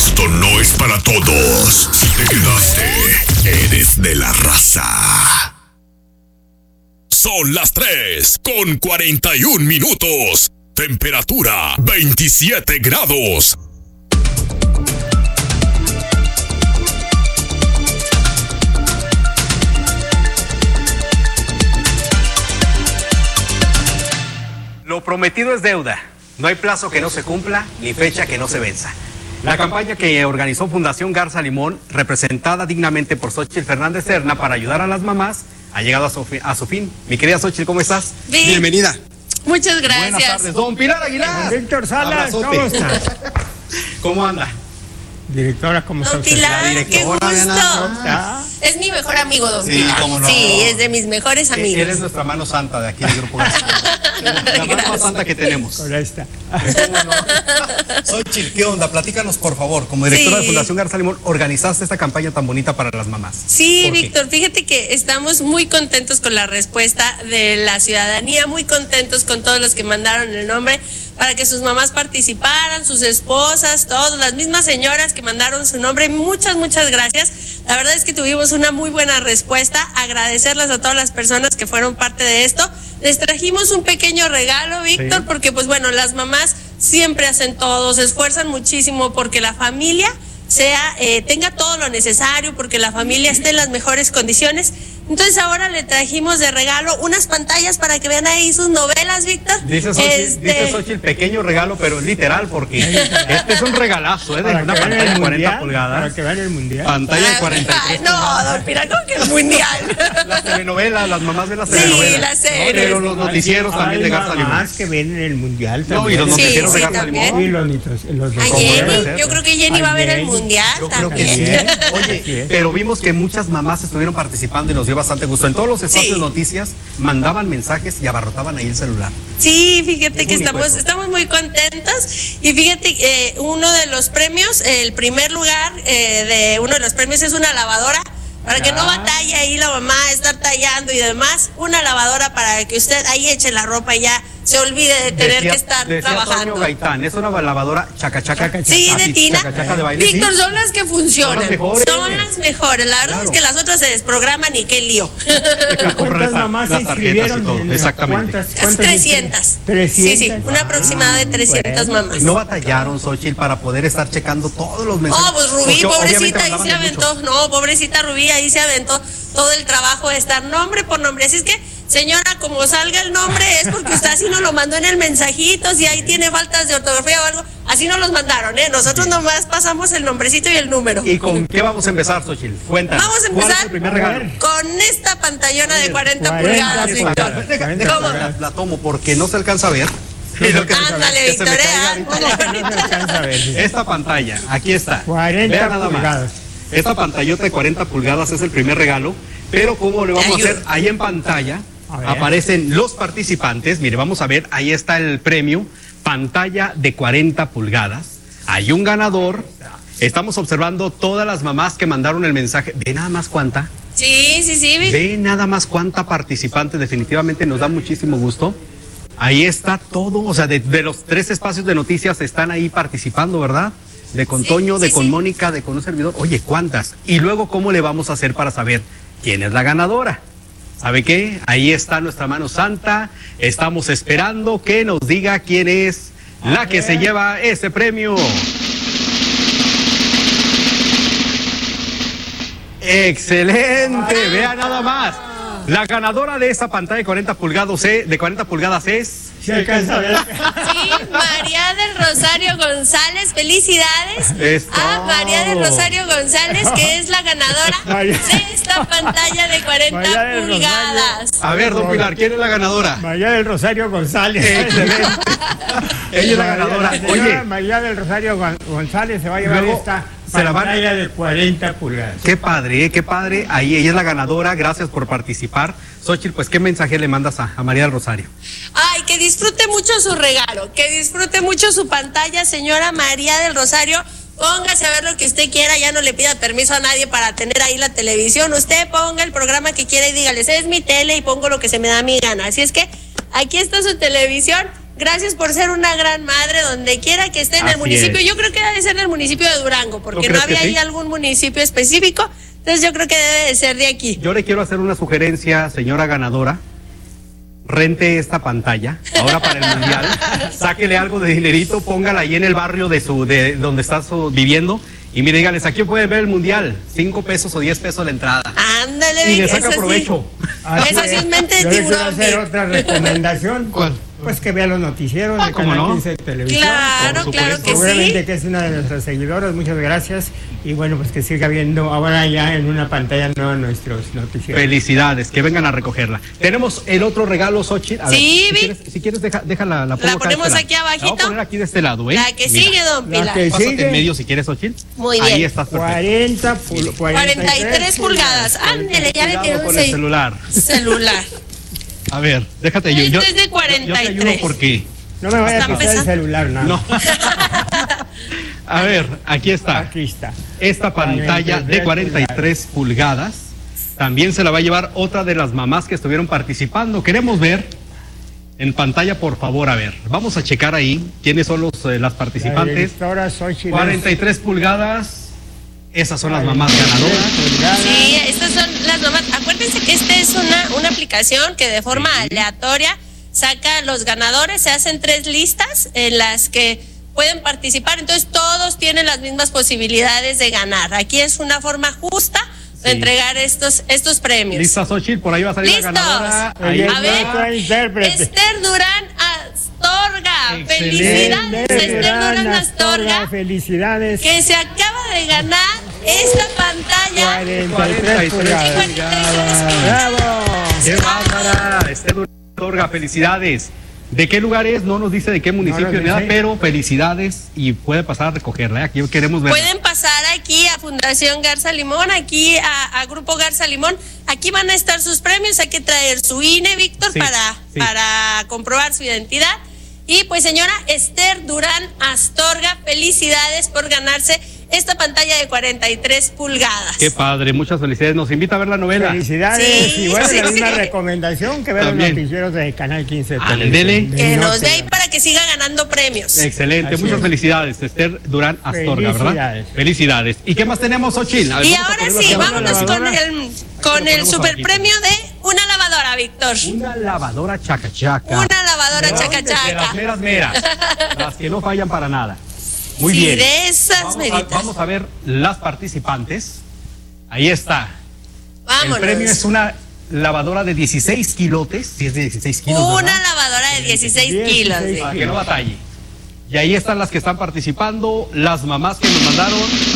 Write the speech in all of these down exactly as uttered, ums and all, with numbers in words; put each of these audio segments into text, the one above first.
Esto no es para todos. Si te quedaste, eres de la raza. Son las tres con cuarenta y un minutos. Temperatura veintisiete grados. Lo prometido es deuda. No hay plazo que no se cumpla, ni fecha que no se venza. La campaña que organizó Fundación Garza Limón, representada dignamente por Xóchitl Fernández Serna para ayudar a las mamás, ha llegado a su, a su fin. Mi querida Xóchitl, ¿cómo estás? Bien. Bienvenida. Muchas gracias. Buenas tardes. Don Pilar Aguilar. Víctor Salas, Abrazote. ¿cómo estás? ¿Cómo anda? Directora, ¿cómo Don estás? Pilar, La qué directora, gusto. Diana. Es mi mejor amigo, don Sí, Pilar. cómo no. Sí, es de mis mejores amigos. Eres nuestra mano santa de aquí del Grupo Garza. La mano más santa que tenemos. Por ahí está. Xóchitl, ¿qué onda? Platícanos, por favor. Como directora Sí. de Fundación Garza Limón, organizaste esta campaña tan bonita para las mamás. Sí, ¿Por qué? Víctor, fíjate que estamos muy contentos con la respuesta de la ciudadanía, muy contentos con todos los que mandaron el nombre para que sus mamás participaran, sus esposas, todas las mismas señoras que mandaron su nombre. Muchas, muchas gracias. La verdad es que tuvimos una muy buena respuesta. Agradecerles a todas las personas que fueron parte de esto. Les trajimos un pequeño regalo, Víctor, Sí. porque pues bueno, las mamás siempre hacen todo, se esfuerzan muchísimo porque la familia sea eh, tenga todo lo necesario, porque la familia esté en las mejores condiciones. Entonces ahora le trajimos de regalo unas pantallas para que vean ahí sus novelas, Víctor. Dice Xóchitl, Este, dice Xóchitl, pequeño regalo, pero es literal, porque este es un regalazo, ¿eh? De Para una que vean pantalla el de cuarenta mundial, pulgadas. para que vean el mundial. Pantalla de ah, cuarenta y ay, tres. no, don Pilar, ¿cómo que el mundial? Las telenovelas, las mamás de las Sí, telenovelas. las series. No, pero los noticieros también Hay de Garza Limón. mamás que ven en el mundial No, y también. los Sí, noticieros de sí, Garza también. Limón. Y los, nitos- los de A ¿Cómo debe Jenny, ser? yo creo que Jenny A va a ver el Jenny. mundial Yo creo que también. sí. Así Oye, es. pero vimos que muchas mamás estuvieron participando y nos dio bastante gusto. En todos los espacios Sí. de noticias mandaban mensajes y abarrotaban ahí el celular. Sí, fíjate Es que único estamos, eso. estamos muy contentos y fíjate que eh, uno de los premios, el primer lugar eh, de uno de los premios es una lavadora, para que no Ah. batalle ahí la mamá, estar tallando y demás, una lavadora para que usted ahí eche la ropa y ya se olvide de tener Decía- que estar decía trabajando. Toño Gaitán, es una lavadora chaca chaca. Sí, de así, Tina. chaca, chaca de baile, sí. Víctor, son las que funcionan. Son las mejores. Son las mejores. La verdad Claro. es que las otras se desprograman y qué lío. Comprar ¿Cuántas esa- mamás se las tarjetas y inscribieron? todo, en la- exactamente. ¿Cuántas? Es ¿Cuántas trescientas. ¿trescientas? Sí, sí, un aproximado de trescientas bueno. mamás. No batallaron, Xóchitl, para poder estar checando todos los mensajes. No, pues Rubí, Porque obviamente pobrecita, ahí mandaban se de aventó. mucho. No, pobrecita Rubí, ahí se aventó todo el trabajo de estar nombre por nombre. Así es que, señora, como salga el nombre es porque usted así nos lo mandó en el mensajito. Si ahí tiene faltas de ortografía o algo, así nos los mandaron, ¿eh? Nosotros nomás pasamos el nombrecito y el número. ¿Y con qué vamos a empezar, Xóchitl? Cuéntanos. Vamos a ¿Cuál es empezar el primer regalo? con esta pantallona de cuarenta cuarenta pulgadas, Víctor. pulgadas. Deja- cuarenta deja- ¿Cómo? la, la tomo porque no se alcanza a ver. Y lo que- Ándale, que se me Víctor, caiga ¿eh? ahorita. Ándale. No se alcanza a ver. sí. Esta pantalla, aquí está. cuarenta Vean nada más. pulgadas. Esta pantallota de cuarenta pulgadas es el primer regalo, pero ¿cómo le vamos a Ayuda. hacer? Ahí en pantalla A ver. aparecen los participantes. Mire, vamos a ver, ahí está el premio, pantalla de cuarenta pulgadas. Hay un ganador. Estamos observando todas las mamás que mandaron el mensaje. Ve nada más cuánta. Sí, sí, sí, Víctor. Ve nada más cuánta participante. Definitivamente nos da muchísimo gusto. Ahí está todo, o sea, de, de los tres espacios de noticias están ahí participando, ¿verdad? De con Sí, Toño, de sí, con sí. Mónica, de con un servidor. Oye, ¿cuántas? Y luego, ¿cómo le vamos a hacer para saber quién es la ganadora? ¿Sabe qué? Ahí está nuestra mano santa. Estamos esperando que nos diga quién es la que se lleva ese premio. Excelente, vea nada más. La ganadora de esa pantalla de cuarenta pulgadas, eh, de cuarenta pulgadas es... Se alcanza a ver. Sí, María del Rosario González, felicidades Es a María del todo. Rosario González, que es la ganadora María. de esta pantalla de María cuarenta del pulgadas. A ver, don Pilar, ¿quién es la ganadora? María del Rosario González. Excelente. Ella es la ganadora. La señora Oye, María del Rosario Gon- González se va a llevar Luego esta se la van- pantalla de cuarenta pulgadas. qué padre, ¿eh? Qué padre. Ahí ella es la ganadora. Gracias por participar. Xóchitl, pues, ¿qué mensaje le mandas a, a María del Rosario? Ay, que disfrute mucho su regalo, que disfrute mucho su pantalla, señora María del Rosario. Póngase a ver lo que usted quiera, ya no le pida permiso a nadie para tener ahí la televisión. Usted ponga el programa que quiera y dígales, es mi tele y pongo lo que se me da mi gana. Así es que aquí está su televisión. gracias por ser una gran madre donde quiera que esté en Así el municipio. es. Yo creo que debe ser del municipio de Durango, porque ¿Tú no crees que había ahí sí? algún municipio específico. Entonces yo creo que debe de ser de aquí. Yo le quiero hacer una sugerencia, señora ganadora. Rente esta pantalla ahora para el mundial, sáquele algo de dinerito, póngala ahí en el barrio de su de donde está su, viviendo y mire, dígales, aquí pueden ver el mundial, cinco pesos o diez pesos la entrada. Ándale, Y le Vic, saca eso sí. provecho. Eso sí es mente de Yo les quiero tiburón, hacer Vic. otra recomendación. ¿Cuál? Pues que vea los noticieros Ah, de ¿cómo Canal no? quince de Televisión. Claro, Por claro supuesto. que Seguramente sí. que es una de nuestras seguidoras, muchas gracias. Y bueno, pues que siga viendo ahora ya en una pantalla nueva nuestros noticieros. Felicidades, que vengan a recogerla. Tenemos el otro regalo, Xochitl. A ver, Sí, si Vic. quieres, si quieres deja, déjala, la pongo La acá de ponemos este aquí lado. La voy abajito. a poner aquí de este lado, ¿eh? La que Mira, sigue, don La Pilar. que- pásate sigue. en medio si quieres, Xochitl. Muy Ahí bien. estás perfecto. cuarenta, pul- cuarenta y tres pulgadas. Ándele, ya le Cuidado tiró con un el seis. celular. Celular. A ver, déjate yo. Este yo es de yo- cuarenta y Yo te ayudo tres. porque... No me vaya a Está quitar el pesado. celular, no. No. A ver, aquí está. Aquí está. Esta pantalla de cuarenta y tres pulgadas también se la va a llevar otra de las mamás que estuvieron participando. Queremos ver en pantalla, por favor, a ver. Vamos a checar ahí quiénes son los, eh, las La participantes. directora Xochitl cuarenta y tres pulgadas. Esas son las mamás ganadoras. pulgadas. Sí, estas son las mamás. Acuérdense que esta es una, una aplicación que de forma Sí. aleatoria saca los ganadores. Se hacen tres listas en las que pueden participar. Entonces todos tienen las mismas posibilidades de ganar. Aquí es una forma justa de Sí. entregar estos, estos premios. ¿Lista, Xochitl? Por ahí va a salir ¡Listos! la ganadora. Ahí Ella A está. ver, nuestra intérprete. Esther Durán Astorga. Excelente. Felicidades, Esther Durán Astorga, Felicidades. que se acaba de ganar esta pantalla. cuarenta y tres pulgadas. ¡Bravo! ¡Qué bárbara! Esther Durán Astorga, felicidades. ¿De qué lugar es? No nos dice de qué municipio No nos ni nada, dice. pero felicidades y puede pasar a recogerla. ¿eh? Aquí queremos ver. Pueden pasar aquí a Fundación Garza Limón, aquí a, a Grupo Garza Limón. Aquí van a estar sus premios. Hay que traer su I N E, Víctor, Sí, para, sí. para comprobar su identidad. Y pues, señora Esther Durán Astorga, felicidades por ganarse esta pantalla de cuarenta y tres pulgadas. Qué padre, muchas felicidades. Nos invita a ver la novela. Felicidades. Sí, y bueno, sí, la misma sí. recomendación que vean los También. noticieros de Canal quince. de Ándele. Televisión. Que De nos Norte. dé ahí para que siga ganando premios. Excelente, Así muchas es. felicidades, Esther Durán Astorga, ¿verdad? Felicidades. Felicidades. ¿Y qué más tenemos, Xochitl? A ver, Y vamos a ahora ponerlo sí, aquí abajo. vámonos con Lavadora. el, con el ponemos super abajito. premio de una lavadora, Víctor. Una lavadora chacachaca. Una lavadora De chaca las chaca. meras meras. Las que no fallan para nada. Muy Sí, bien. de esas Vamos a, meditas. vamos a ver las participantes. Ahí está. Vámonos. El premio es una lavadora de dieciséis kilotes. Sí, es de dieciséis kilos. Una ¿verdad? lavadora de dieciséis dieciséis kilos. kilos. Vic. Para que no batalle. Y ahí están las que están participando, las mamás que nos mandaron.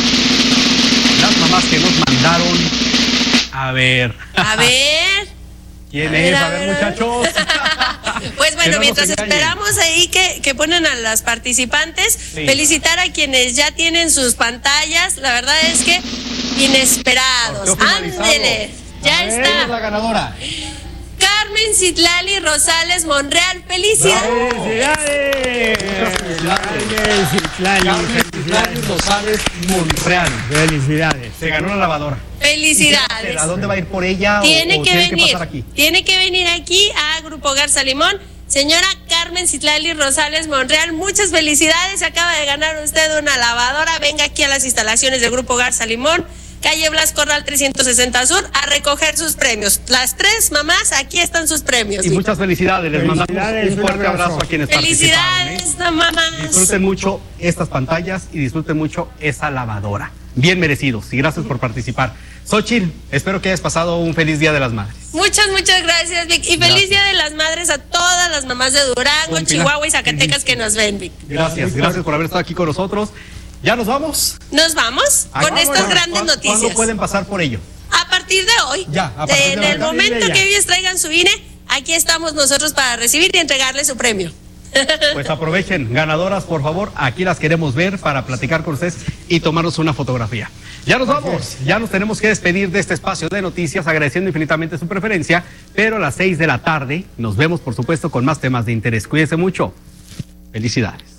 Las mamás que nos mandaron. A ver. A ver. ¿Quién A ver, es? a A ver, ver, a ver. muchachos. Pues Que bueno, no nos mientras engañen. esperamos ahí que, que ponen a las participantes, Sí. felicitar a quienes ya tienen sus pantallas. La verdad es que inesperados. Sorteo finalizado. Ándele. Ya ¿Quién es la está. ganadora? Carmen Citlali Rosales Monreal. Felicidades. ¡Felicidades! Felicidades, Citlali, Carmen felicidades. Rosales Monreal. Felicidades. Se ganó la lavadora. Felicidades. ¿A dónde va a ir por ella? o- Tiene o que tiene venir, pasar aquí? tiene que venir aquí a Grupo Garza Limón. Señora Carmen Citlali Rosales Monreal, muchas felicidades. Acaba de ganar usted una lavadora. Venga aquí a las instalaciones de Grupo Garza Limón, calle Blas Corral trescientos sesenta Sur, a recoger sus premios. Las tres mamás, aquí están sus premios. Y muchas felicidades. Les mandamos Felicidades, un un fuerte abrazo. abrazo a quienes participaron. ¿eh? Felicidades, mamás. Disfruten mucho estas pantallas y disfruten mucho esa lavadora. Bien merecidos y gracias por participar. Xochitl, espero que hayas pasado un feliz Día de las Madres. Muchas, muchas gracias, Vic. Y feliz Gracias. Día de las Madres a todas las mamás de Durango, Buen Pilar. Chihuahua y Zacatecas que nos ven, Vic. Gracias, gracias por haber estado aquí con nosotros. ¿Ya nos vamos? Nos vamos con Vámonos. estas grandes ¿Cuándo- noticias. ¿Cuándo pueden pasar por ello? A partir de hoy, Ya, a partir de en hoy. el A partir de momento ya. que ellos traigan su I N E, aquí estamos nosotros para recibir y entregarle su premio. Pues aprovechen, ganadoras, por favor, aquí las queremos ver para platicar con ustedes y tomarnos una fotografía. Ya nos vamos, ya nos tenemos que despedir de este espacio de noticias, agradeciendo infinitamente su preferencia, pero a las seis de la tarde nos vemos, por supuesto, con más temas de interés. Cuídense mucho. Felicidades.